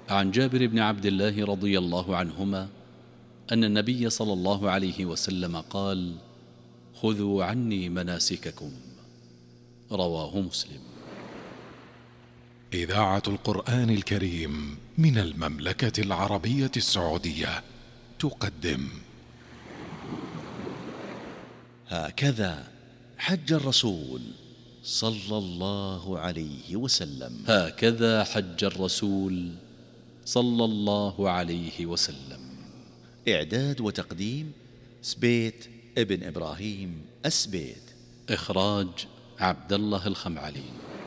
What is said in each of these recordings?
عن جابر بن عبد الله رضي الله عنهما أن النبي صلى الله عليه وسلم قال: خذوا عني مناسككم. رواه مسلم. إذاعة القرآن الكريم من المملكة العربية السعودية تقدم هكذا حج الرسول صلى الله عليه وسلم. هكذا حج الرسول صلى الله عليه وسلم. إعداد وتقديم سبيت ابن إبراهيم السبيت. إخراج عبد الله الخمعلي.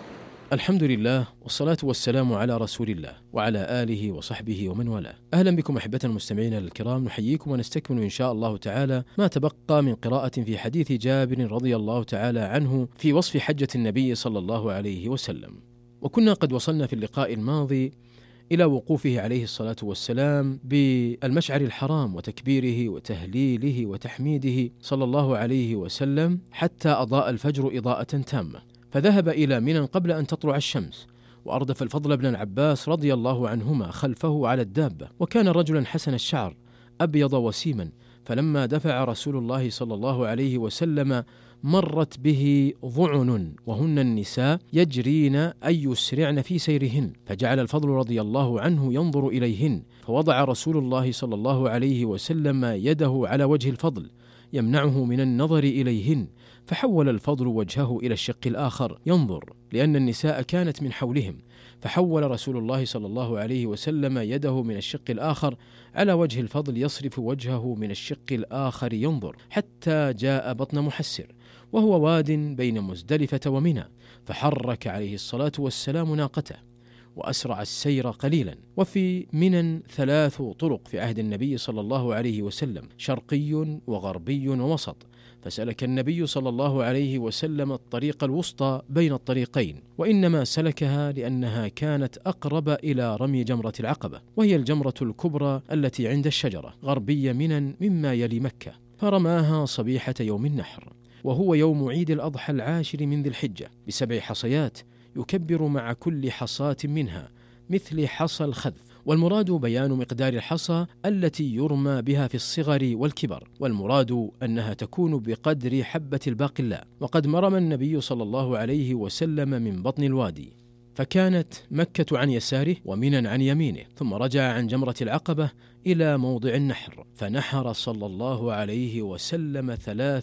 الحمد لله والصلاة والسلام على رسول الله وعلى آله وصحبه ومن والاه. أهلا بكم أحبتنا المستمعين الكرام، نحييكم ونستكمل إن شاء الله تعالى ما تبقى من قراءة في حديث جابر رضي الله تعالى عنه في وصف حجة النبي صلى الله عليه وسلم. وكنا قد وصلنا في اللقاء الماضي إلى وقوفه عليه الصلاة والسلام بالمشعر الحرام وتكبيره وتهليله وتحميده صلى الله عليه وسلم حتى أضاء الفجر إضاءة تامة، فذهب إلى منى قبل أن تطلع الشمس، وأردف الفضل بن العباس رضي الله عنهما خلفه على الدابة، وكان رجلا حسن الشعر أبيض وسيما، فلما دفع رسول الله صلى الله عليه وسلم مرت به ضعن وهن النساء يجرين أي يسرعن في سيرهن، فجعل الفضل رضي الله عنه ينظر إليهن، فوضع رسول الله صلى الله عليه وسلم يده على وجه الفضل يمنعه من النظر إليهن، فحول الفضل وجهه إلى الشق الآخر ينظر، لأن النساء كانت من حولهم، فحول رسول الله صلى الله عليه وسلم يده من الشق الآخر على وجه الفضل يصرف وجهه من الشق الآخر ينظر، حتى جاء بطن محسر وهو واد بين مزدلفة ومنى، فحرك عليه الصلاة والسلام ناقته وأسرع السير قليلا. وفي منى 3 طرق في عهد النبي صلى الله عليه وسلم، شرقي وغربي ووسط، فسلك النبي صلى الله عليه وسلم الطريق الوسطى بين الطريقين، وإنما سلكها لأنها كانت أقرب إلى رمي جمرة العقبة، وهي الجمرة الكبرى التي عند الشجرة غربي منى مما يلي مكة، فرماها صبيحة يوم النحر، وهو يوم عيد الأضحى 10 من ذي الحجة، ب7 حصيات يكبر مع كل حصاة منها مثل حصى الخذف، والمراد بيان مقدار الحصى التي يرمى بها في الصغر والكبر، والمراد أنها تكون بقدر حبة الباقلاء. وقد مرم النبي صلى الله عليه وسلم من بطن الوادي، فكانت مكة عن يساره ومنى عن يمينه، ثم رجع عن جمرة العقبة إلى موضع النحر، فنحر صلى الله عليه وسلم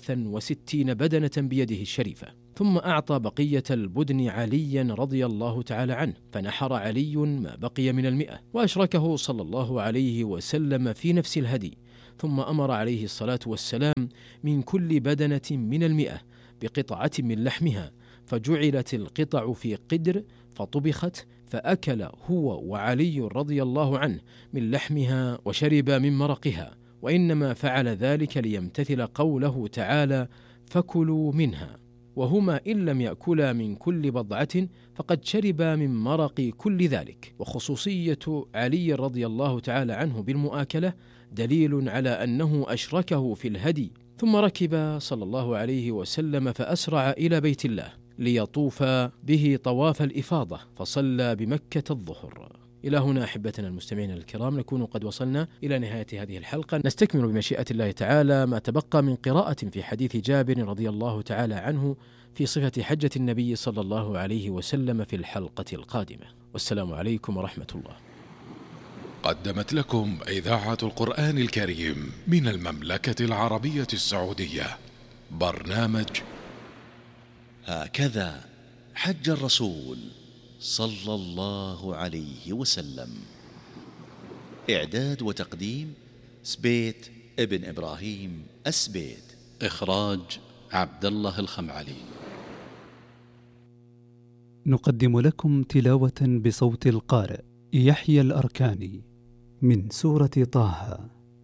63 بدنة بيده الشريفة، ثم أعطى بقية البدن عليا رضي الله تعالى عنه، فنحر علي ما بقي من 100، وأشركه صلى الله عليه وسلم في نفس الهدي، ثم أمر عليه الصلاة والسلام من كل بدنة من 100 بقطعة من لحمها، فجعلت القطع في قدر فطبخت، فأكل هو وعلي رضي الله عنه من لحمها وشرب من مرقها، وإنما فعل ذلك ليمتثل قوله تعالى: فكلوا منها، وهما إن لم يأكلا من كل بضعة فقد شربا من مرق كل ذلك. وخصوصية علي رضي الله تعالى عنه بالمؤاكلة دليل على أنه أشركه في الهدي، ثم ركب صلى الله عليه وسلم فأسرع إلى بيت الله ليطوف به طواف الإفاضة، فصلى بمكة الظهر. إلى هنا أحبتنا المستمعين الكرام نكون قد وصلنا إلى نهاية هذه الحلقة، نستكمل بمشيئة الله تعالى ما تبقى من قراءة في حديث جابر رضي الله تعالى عنه في صفة حجة النبي صلى الله عليه وسلم في الحلقة القادمة، والسلام عليكم ورحمة الله. قدمت لكم إذاعة القرآن الكريم من المملكة العربية السعودية برنامج هكذا حج الرسول صلى الله عليه وسلم. إعداد وتقديم سبيت ابن إبراهيم السبيت. إخراج عبد الله الخمعلي. نقدم لكم تلاوة بصوت القارئ يحيى الأركاني من سورة طه.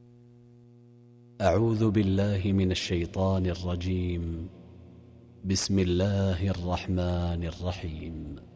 أعوذ بالله من الشيطان الرجيم. بسم الله الرحمن الرحيم.